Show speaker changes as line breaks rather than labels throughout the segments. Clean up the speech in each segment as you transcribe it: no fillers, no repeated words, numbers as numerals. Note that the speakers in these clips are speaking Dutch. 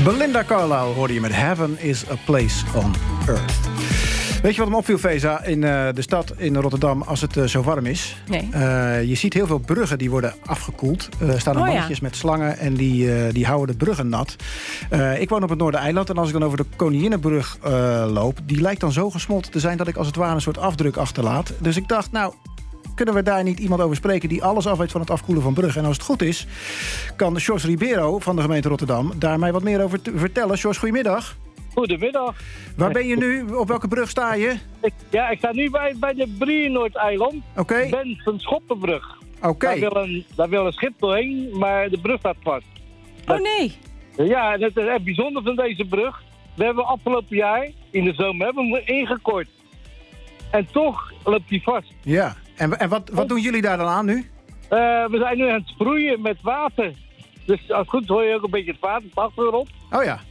Belinda Carlisle hoorde je met Heaven is a Place on Earth. Weet je wat me opviel, Feza, in de stad in Rotterdam als het zo warm is?
Nee.
Je ziet heel veel bruggen die worden afgekoeld. Er staan er mannetjes met slangen en die houden de bruggen nat. Ik woon op het Noordereiland en als ik dan over de Koninginnenbrug loop, die lijkt dan zo gesmolten te zijn dat ik als het ware een soort afdruk achterlaat. Dus ik dacht, nou, kunnen we daar niet iemand over spreken die alles af weet van het afkoelen van bruggen? En als het goed is, kan Jos Ribeiro van de gemeente Rotterdam daar mij wat meer over vertellen. Jos, goedemiddag.
Goedemiddag.
Waar ben je nu? Op welke brug sta je?
Ik sta nu bij de Brienoord-eiland.
Oké.
Ben van Schoppenbrug.
Oké.
Daar wil een schip doorheen, maar de brug staat vast.
Oh nee.
Ja, en het is echt bijzonder van deze brug. We hebben afgelopen jaar, in de zomer, hebben we hem ingekort. En toch loopt hij vast.
Ja. En wat doen jullie daar dan aan nu?
We zijn nu aan het sproeien met water. Dus als het goed is hoor je ook een beetje het water op de achtergrond.
Oh ja.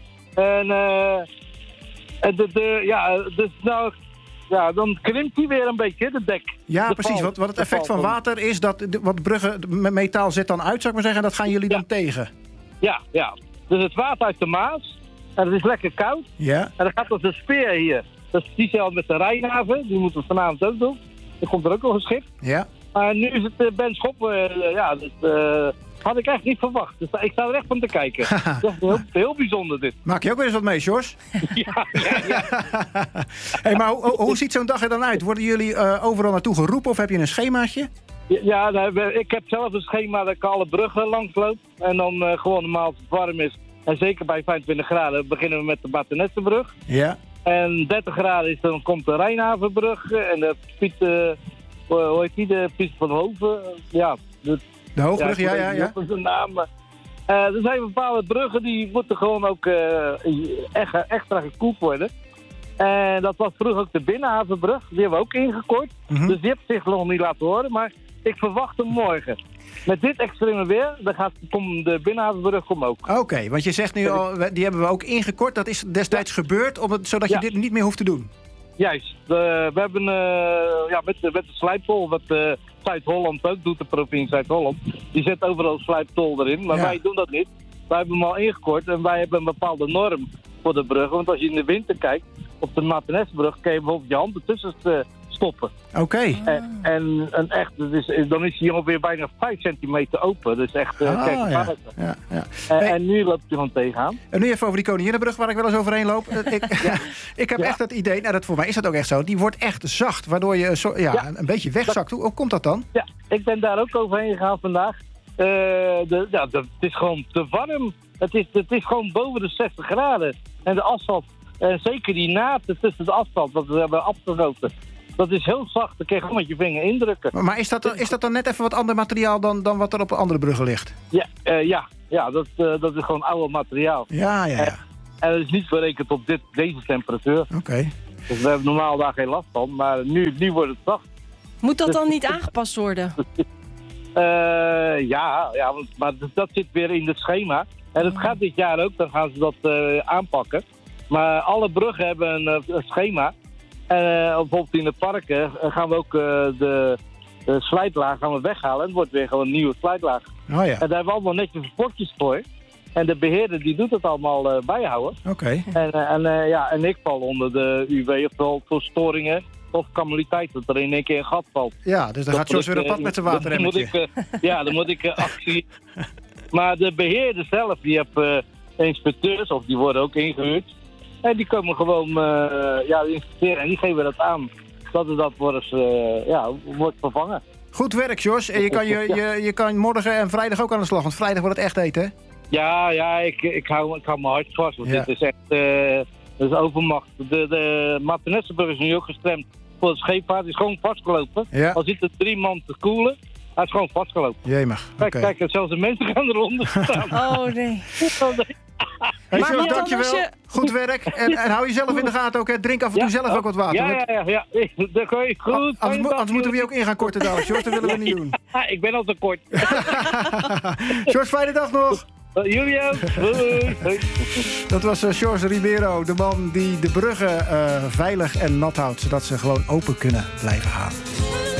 Dan krimpt hij weer een beetje, de dek.
Ja, precies. Wat het effect van water is, dat wat bruggen met metaal zit dan uit, zou ik maar zeggen, en dat gaan jullie dan tegen.
Ja. Dus het water uit de Maas, en het is lekker koud.
Ja.
En dan gaat als een speer hier. Dat is diezelfde met de Rijnhaven, die moeten we vanavond ook doen. Er komt er ook nog een schip.
Ja.
Maar nu is het Ben Schoppen, had ik echt niet verwacht. Dus ik sta er echt van te kijken. Dat is heel bijzonder dit.
Maak je ook weer eens wat mee, Jos?
Ja.
Hey, maar hoe ziet zo'n dag er dan uit? Worden jullie overal naartoe geroepen of heb je een schemaatje?
Ja, ik heb zelf een schema dat ik alle bruggen langs loop. En dan gewoon normaal als het warm is. En zeker bij 25 graden beginnen we met de Batenessenbrug.
Ja.
En 30 graden is dan komt de Rijnhavenbrug. En de Piet, hoe heet die? De Piet van Hoven. Ja,
de Hoogbrug, ja.
Dat is een naam. Er zijn bepaalde bruggen die moeten gewoon ook extra gekoeld worden. En dat was vroeger ook de Binnenhavenbrug. Die hebben we ook ingekort.
Mm-hmm.
Dus die heb ik zich nog niet laten horen. Maar ik verwacht hem morgen. Met dit extreme weer, dan de Binnenhavenbrug ook.
Oké, want je zegt nu al, die hebben we ook ingekort. Dat is destijds gebeurd, zodat je dit niet meer hoeft te doen.
Juist. We hebben met de slijptol, wat Zuid-Holland ook doet, de provincie Zuid-Holland. Die zet overal slijptol erin, maar wij doen dat niet. Wij hebben hem al ingekort en wij hebben een bepaalde norm voor de bruggen. Want als je in de winter kijkt, op de Maartenesbrug, kan je bijvoorbeeld je hand ertussen stoppen.
Oké.
En echt, dan is hij ongeveer bijna 5 centimeter open. Dus echt,
Ja.
En nu loopt hij gewoon tegenaan.
En nu even over die Koninginnenbrug waar ik wel eens overheen loop. Ik heb echt het idee, voor mij is dat ook echt zo, die wordt echt zacht, waardoor je een beetje wegzakt. Hoe komt dat dan?
Ja, ik ben daar ook overheen gegaan vandaag. Het is gewoon te warm. Het is gewoon boven de 60 graden. En de asfalt, zeker die naten tussen de asfalt, wat we hebben afgegoten. Dat is heel zacht, dan kun je gewoon met je vinger indrukken.
Maar is dat dan net even wat ander materiaal dan wat er op andere bruggen ligt?
Ja, dat is gewoon oude materiaal.
Ja.
En dat is niet berekend op deze temperatuur.
Oké.
Dus we hebben normaal daar geen last van, maar nu wordt het zacht.
Moet dat dan niet aangepast worden?
Maar dat zit weer in het schema. En het gaat dit jaar ook, dan gaan ze dat aanpakken. Maar alle bruggen hebben een schema. Bijvoorbeeld in de parken gaan we ook de slijtlaag gaan we weghalen. En het wordt weer gewoon een nieuwe slijtlaag.
Oh ja.
En daar hebben we allemaal netjes potjes voor. En de beheerder die doet het allemaal bijhouden.
Oké.
En ik val onder de UW of voor storingen of kamaliteit, dat er in één keer een gat valt.
Ja, dus dan gaat Jos weer op pad met zijn waterremmetje.
Dan moet ik actie. Maar de beheerder zelf, die heeft inspecteurs, of die worden ook ingehuurd. En die komen gewoon inspecteren en die geven dat aan. Dat wordt vervangen.
Goed werk, Jos. En je kan morgen en vrijdag ook aan de slag, want vrijdag wordt het echt eten, hè?
Ja, ik hou mijn hart vast, want dit is echt dat is overmacht. De Maartenessenbrug is nu ook gestremd voor de scheepvaart. Het is gewoon vastgelopen. Ja. Al zitten 3 man te koelen, hij is gewoon vastgelopen.
Jemig.
Kijk, zelfs de mensen gaan eronder staan.
Oh nee.
Hey, Jos, dankjewel. Goed werk. En hou jezelf in de gaten ook. Hè. Drink af en toe zelf ook wat water.
Ja. Dat ga je goed.
Anders moeten we je ook in gaan korten, Jos. Dat willen we niet doen.
Ik ben al te kort.
Jos, fijne dag nog.
Jullie ook.
Dat was Jos Ribeiro, de man die de bruggen veilig en nat houdt, zodat ze gewoon open kunnen blijven gaan.